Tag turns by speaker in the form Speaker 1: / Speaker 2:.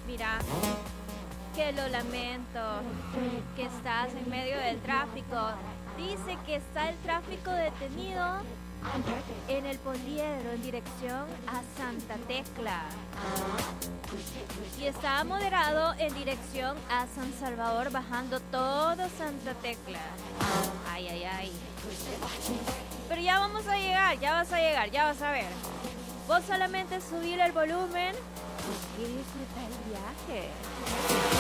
Speaker 1: Mira, que lo lamento, que estás en medio del tráfico. Dice que está el tráfico detenido en el Poliedro en dirección a Santa Tecla. Y está moderado en dirección a San Salvador, bajando todo Santa Tecla. Ay, ay, ay. Pero ya vamos a llegar, ya vas a llegar, ya vas a ver. Vos solamente subir el volumen y disfrutar el viaje.